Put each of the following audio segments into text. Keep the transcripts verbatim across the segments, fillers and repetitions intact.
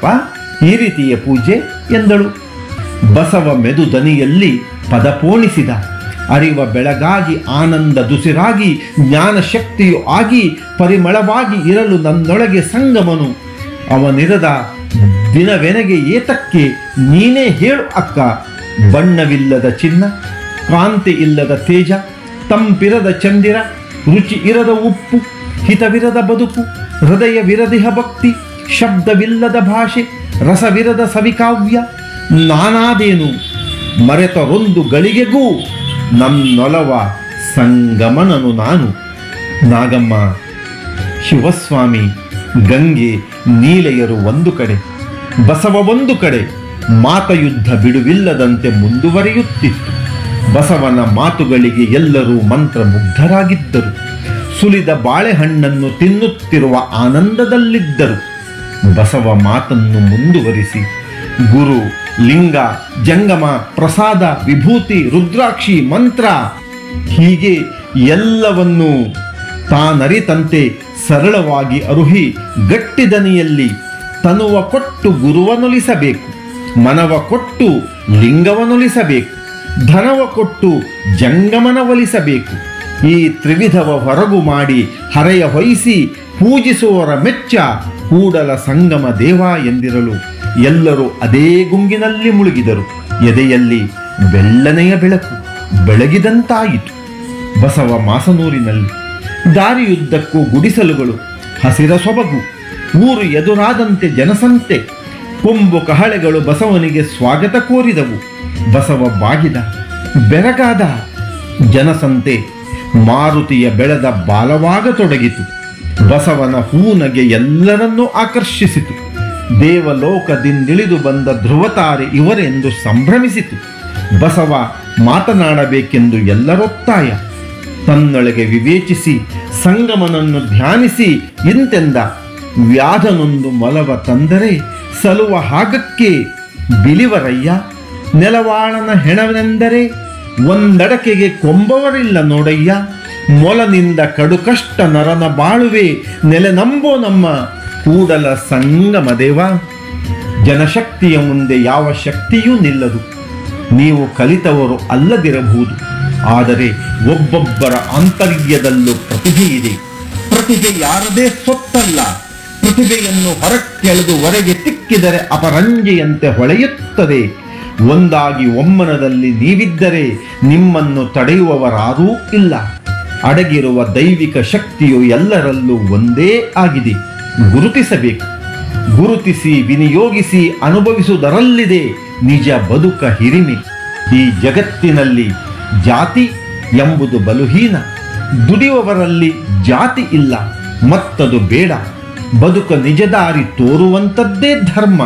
ಹೇಳಪ್ಪ ಈ ರೀತಿಯ ಪೂಜೆ ಎಂದಳು. ಬಸವ ಮೆದು ದನಿಯಲ್ಲಿ ಪದಪೋಣಿಸಿದ. ಅರಿವ ಬೆಳಗಾಗಿ ಆನಂದ ದುಸಿರಾಗಿ ಜ್ಞಾನ ಶಕ್ತಿಯು ಆಗಿ ಪರಿಮಳವಾಗಿ ಇರಲು ನನ್ನೊಳಗೆ ಸಂಗಮನು. ಅವನಿರದ ದಿನವೆನಗೆ ಏತಕ್ಕೆ ನೀನೇ ಹೇಳು ಅಕ್ಕ. ಬಣ್ಣವಿಲ್ಲದ ಚಿನ್ನ, ಕಾಂತಿ ಇಲ್ಲದ ತೇಜ, ತಂಪಿರದ ಚಂದಿರ, ರುಚಿ ಇರದ ಉಪ್ಪು, ಹಿತವಿರದ ಬದುಕು, ಹೃದಯವಿರದಿಹ ಭಕ್ತಿ, ಶಬ್ದವಿಲ್ಲದ ಭಾಷೆ, ರಸವಿರದ ಸವಿಕಾವ್ಯ. ನಾನಾದೇನು ಮರೆತರೊಂದು ಗಳಿಗೆಗೂ ನನ್ನೊಲವ ಸಂಗಮನನು ನಾನು. ನಾಗಮ್ಮ, ಶಿವಸ್ವಾಮಿ, ಗಂಗೆ, ನೀಲೆಯರು ಒಂದು ಕಡೆ, ಬಸವ ಒಂದು ಕಡೆ. ಮಾತಯುದ್ಧ ಬಿಡುವಿಲ್ಲದಂತೆ ಮುಂದುವರಿಯುತ್ತಿತ್ತು. ಬಸವನ ಮಾತುಗಳಿಗೆ ಎಲ್ಲರೂ ಮಂತ್ರಮುಗ್ಧರಾಗಿದ್ದರು. ಸುಲಿದ ಬಾಳೆಹಣ್ಣನ್ನು ತಿನ್ನುತ್ತಿರುವ ಆನಂದದಲ್ಲಿದ್ದರು. ಬಸವ ಮಾತನ್ನು ಮುಂದುವರಿಸಿ ಗುರು, ಲಿಂಗ, ಜಂಗಮ, ಪ್ರಸಾದ, ವಿಭೂತಿ, ರುದ್ರಾಕ್ಷಿ, ಮಂತ್ರ ಹೀಗೆ ಎಲ್ಲವನ್ನೂ ತಾನರಿತಂತೆ ಸರಳವಾಗಿ ಅರುಹಿ ಗಟ್ಟಿದನಿಯಲ್ಲಿ ತನುವ ಕೊಟ್ಟು ಗುರುವನೊಲಿಸಬೇಕು, ಮನವ ಕೊಟ್ಟು ಲಿಂಗವನೊಲಿಸಬೇಕು, ಧನವ ಕೊಟ್ಟು ಜಂಗಮನ ಒಲಿಸಬೇಕು. ಈ ತ್ರಿವಿಧವ ಹೊರಗು ಮಾಡಿ ಹರೆಯ ಹೊಯ್ಸಿ ಪೂಜಿಸುವವರ ಮೆಚ್ಚ ಕೂಡಲ ಸಂಗಮ ದೇವ ಎಂದಿರಲು ಎಲ್ಲರೂ ಅದೇ ಗುಂಗಿನಲ್ಲಿ ಮುಳುಗಿದರು. ಎದೆಯಲ್ಲಿ ಬೆಳ್ಳನೆಯ ಬೆಳಕು ಬೆಳಗಿದಂತಾಯಿತು. ಬಸವ ಮಾಸನೂರಿನಲ್ಲಿ ದಾರಿಯುದ್ದಕ್ಕೂ ಗುಡಿಸಲುಗಳು, ಹಸಿರ ಸೊಬಗು, ಊರು ಎದುರಾದಂತೆ ಜನಸಂತೆ, ಕೊಂಬು ಕಹಳೆಗಳು ಬಸವನಿಗೆ ಸ್ವಾಗತ ಕೋರಿದವು. ಬಸವ ಬಾಗಿದ, ಬೆರಗಾದ. ಜನಸಂತೆ ಮಾರುತಿಯ ಬೆಳೆದ ಬಾಲವಾಗತೊಡಗಿತು. ಬಸವನ ಹೂನಗೆ ಎಲ್ಲರನ್ನೂ ಆಕರ್ಷಿಸಿತು. ದೇವಲೋಕದಿಂದಿಳಿದು ಬಂದ ಧ್ರುವತಾರೆ ಇವರೆಂದು ಸಂಭ್ರಮಿಸಿತು. ಬಸವ ಮಾತನಾಡಬೇಕೆಂದು ಎಲ್ಲರೊತ್ತಾಯ. ತನ್ನೊಳಗೆ ವಿವೇಚಿಸಿ ಸಂಗಮನನ್ನು ಧ್ಯಾನಿಸಿ ಇಂತೆಂದ: ವ್ಯಾಧನೊಂದು ಮೊಲವ ತಂದರೆ ಸಲುವ ಹಾಗಕ್ಕೆ ಬಿಲಿವರಯ್ಯ. ನೆಲವಾಳನ ಹೆಣವೆಂದರೆ ಒಂದಡಕೆಗೆ ಕೊಂಬವರಿಲ್ಲ ನೋಡಯ್ಯ. ಮೊಲನಿಂದ ಕಡುಕಷ್ಟ ನರನ ಬಾಳುವೆ ನೆಲೆನಂಬೋ ನಮ್ಮ ಕೂಡಲ ಸಂಗಮ ದೇವ. ಜನಶಕ್ತಿಯ ಮುಂದೆ ಯಾವ ಶಕ್ತಿಯೂ ನಿಲ್ಲದು. ನೀವು ಕಲಿತವರು ಅಲ್ಲದಿರಬಹುದು, ಆದರೆ ಒಬ್ಬೊಬ್ಬರ ಆಂತರ್ಯದಲ್ಲೂ ಪ್ರತಿಭೆ ಇದೆ. ಪ್ರತಿಭೆ ಯಾರದೇ ಸೊತ್ತಲ್ಲ. ಪ್ರತಿಭೆಯನ್ನು ಹೊರಕ್ಕೆಳೆದು ಹೊರಗೆ ತಿಕ್ಕಿದರೆ ಅಪರಂಜೆಯಂತೆ ಹೊಳೆಯುತ್ತದೆ. ಒಂದಾಗಿ ಒಮ್ಮನದಲ್ಲಿ ನೀವಿದ್ದರೆ ನಿಮ್ಮನ್ನು ತಡೆಯುವವರಾರೂ ಇಲ್ಲ. ಅಡಗಿರುವ ದೈವಿಕ ಶಕ್ತಿಯು ಎಲ್ಲರಲ್ಲೂ ಒಂದೇ ಆಗಿದೆ. ಗುರುತಿಸಬೇಕು. ಗುರುತಿಸಿ ವಿನಿಯೋಗಿಸಿ ಅನುಭವಿಸುವುದರಲ್ಲಿದೆ ನಿಜ ಬದುಕ ಹಿರಿಮೆ. ಈ ಜಗತ್ತಿನಲ್ಲಿ ಜಾತಿ ಎಂಬುದು ಬಲುಹೀನ. ದುಡಿಯುವವರಲ್ಲಿ ಜಾತಿ ಇಲ್ಲ, ಮತ್ತದು ಬೇಡ. ಬದುಕ ನಿಜದಾರಿ ತೋರುವಂಥದ್ದೇ ಧರ್ಮ.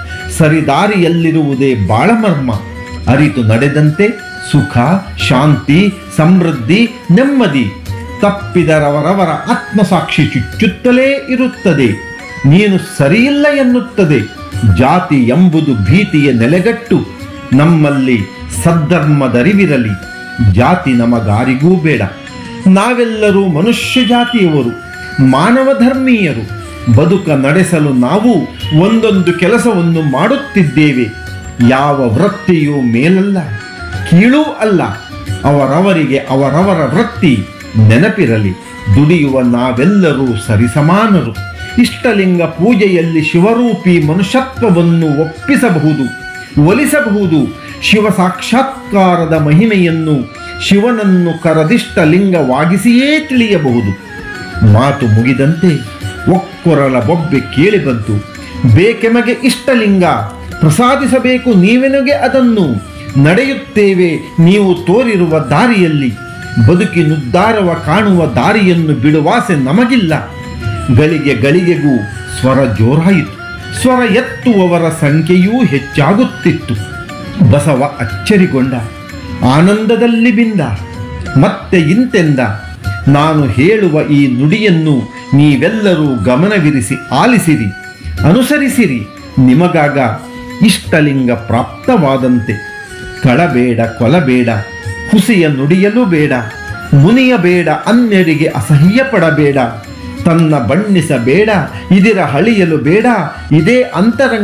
ಸರಿದಾರಿಯಲ್ಲಿರುವುದೇ ಬಾಳಮರ್ಮ. ಅರಿತು ನಡೆದಂತೆ ಸುಖ, ಶಾಂತಿ, ಸಮೃದ್ಧಿ, ನೆಮ್ಮದಿ. ತಪ್ಪಿದರವರವರ ಆತ್ಮಸಾಕ್ಷಿ ಚುಚ್ಚುತ್ತಲೇ ಇರುತ್ತದೆ. ನೀನು ಸರಿಯಿಲ್ಲ ಎನ್ನುತ್ತದೆ. ಜಾತಿ ಎಂಬುದು ಭೀತಿಯ ನೆಲೆಗಟ್ಟು. ನಮ್ಮಲ್ಲಿ ಸದ್ಧರ್ಮದರಿವಿರಲಿ. ಜಾತಿ ನಮಗಾರಿಗೂ ಬೇಡ. ನಾವೆಲ್ಲರೂ ಮನುಷ್ಯ ಜಾತಿಯವರು, ಮಾನವ ಧರ್ಮೀಯರು. ಬದುಕ ನಡೆಸಲು ನಾವು ಒಂದೊಂದು ಕೆಲಸವನ್ನು ಮಾಡುತ್ತಿದ್ದೇವೆ. ಯಾವ ವೃತ್ತಿಯೂ ಮೇಲಲ್ಲ, ಕೀಳೂ ಅಲ್ಲ. ಅವರವರಿಗೆ ಅವರವರ ವೃತ್ತಿ ನೆನಪಿರಲಿ. ದುಡಿಯುವ ನಾವೆಲ್ಲರೂ ಸರಿಸಮಾನರು. ಇಷ್ಟಲಿಂಗ ಪೂಜೆಯಲ್ಲಿ ಶಿವರೂಪಿ ಮನುಷ್ಯತ್ವವನ್ನು ಒಪ್ಪಿಸಬಹುದು, ಒಲಿಸಬಹುದು. ಶಿವ ಸಾಕ್ಷಾತ್ಕಾರದ ಮಹಿಮೆಯನ್ನು ಶಿವನನ್ನು ಕರದಿಷ್ಟ ಲಿಂಗವಾಗಿಸಿಯೇ ತಿಳಿಯಬಹುದು. ಮಾತು ಮುಗಿದಂತೆ ಒಕ್ಕೊರಲ ಬೊಬ್ಬೆ ಕೇಳಿ ಬಂತು. ಬೇಕೆಮಗೆ ಇಷ್ಟಲಿಂಗ ಪ್ರಸಾದಿಸಬೇಕು ನೀವೆನಗೆ ಅದನ್ನು. ನಡೆಯುತ್ತೇವೆ ನೀವು ತೋರಿರುವ ದಾರಿಯಲ್ಲಿ. ಬದುಕಿನುದ್ದಾರವ ಕಾಣುವ ದಾರಿಯನ್ನು ಬಿಡುವಾಸೆ ನಮಗಿಲ್ಲ. ಗಳಿಗೆ ಗಳಿಗೆಗೂ ಸ್ವರ ಜೋರಾಯಿತು. ಸ್ವರ ಎತ್ತುವವರ ಸಂಖ್ಯೆಯೂ ಹೆಚ್ಚಾಗುತ್ತಿತ್ತು. ಬಸವ ಅಚ್ಚರಿಗೊಂಡ, ಆನಂದದಲ್ಲಿ ಬಿಂದ. ಮತ್ತೆ ಇಂತೆಂದ: ನಾನು ಹೇಳುವ ಈ ನುಡಿಯನ್ನು ನೀವೆಲ್ಲರೂ ಗಮನವಿರಿಸಿ ಆಲಿಸಿರಿ, ಅನುಸರಿಸಿರಿ. ನಿಮಗಾಗ ಇಷ್ಟಲಿಂಗ ಪ್ರಾಪ್ತವಾದಂತೆ. ಕಳಬೇಡ, ಕೊಲಬೇಡ, ಹುಸಿಯ ನುಡಿಯಲು ಬೇಡ, ಮುನಿಯಬೇಡ, ಅನ್ಯರಿಗೆ ಅಸಹ್ಯ ಪಡಬೇಡ, ತನ್ನ ಬಣ್ಣಿಸಬೇಡ, ಇದಿರ ಹಳಿಯಲು ಬೇಡ. ಇದೇ ಅಂತರಂಗ